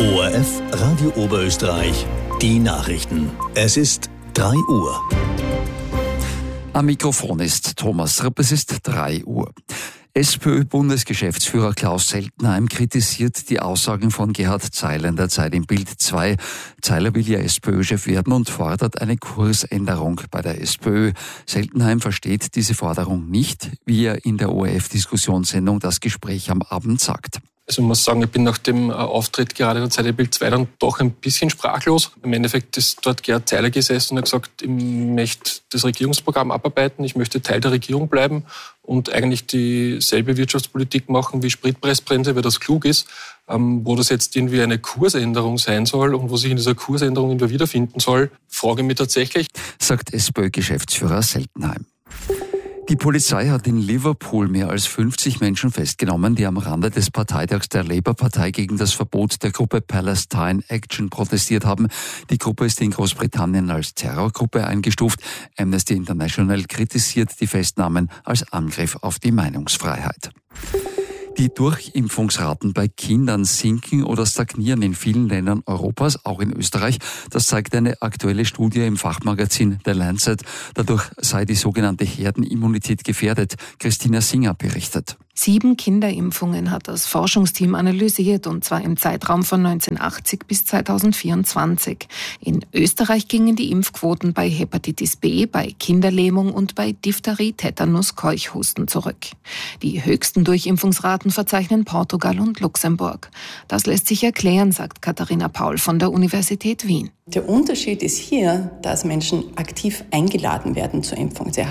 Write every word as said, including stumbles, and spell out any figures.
O R F Radio Oberösterreich, die Nachrichten. Es ist drei Uhr. Am Mikrofon ist Thomas Ripp, es ist drei Uhr. SPÖ-Bundesgeschäftsführer Klaus Seltenheim kritisiert die Aussagen von Gerhard Zeiler in der Zeit im Bild zwei. Zeiler will ja SPÖ-Chef werden und fordert eine Kursänderung bei der SPÖ. Seltenheim versteht diese Forderung nicht, wie er in der O R F-Diskussionssendung Das Gespräch am Abend sagt. Also ich muss sagen, ich bin nach dem Auftritt gerade in der Zeit im Bild zwei dann doch ein bisschen sprachlos. Im Endeffekt ist dort Gerhard Zeiler gesessen und hat gesagt, ich möchte das Regierungsprogramm abarbeiten, ich möchte Teil der Regierung bleiben und eigentlich dieselbe Wirtschaftspolitik machen wie Spritpreisbremse, weil das klug ist. Ähm, wo das jetzt irgendwie eine Kursänderung sein soll und wo sich in dieser Kursänderung irgendwie wiederfinden soll, frage ich mich tatsächlich. Sagt SPÖ-Geschäftsführer Seltenheim. Die Polizei hat in Liverpool mehr als fünfzig Menschen festgenommen, die am Rande des Parteitags der Labour-Partei gegen das Verbot der Gruppe Palestine Action protestiert haben. Die Gruppe ist in Großbritannien als Terrorgruppe eingestuft. Amnesty International kritisiert die Festnahmen als Angriff auf die Meinungsfreiheit. Die Durchimpfungsraten bei Kindern sinken oder stagnieren in vielen Ländern Europas, auch in Österreich. Das zeigt eine aktuelle Studie im Fachmagazin The Lancet. Dadurch sei die sogenannte Herdenimmunität gefährdet. Christina Singer berichtet. Sieben Kinderimpfungen hat das Forschungsteam analysiert, und zwar im Zeitraum von neunzehnhundertachtzig bis zweitausendvierundzwanzig. In Österreich gingen die Impfquoten bei Hepatitis B, bei Kinderlähmung und bei Diphtherie, Tetanus, Keuchhusten zurück. Die höchsten Durchimpfungsraten verzeichnen Portugal und Luxemburg. Das lässt sich erklären, sagt Katharina Paul von der Universität Wien. Der Unterschied ist hier, dass Menschen aktiv eingeladen werden zur Impfung. Sie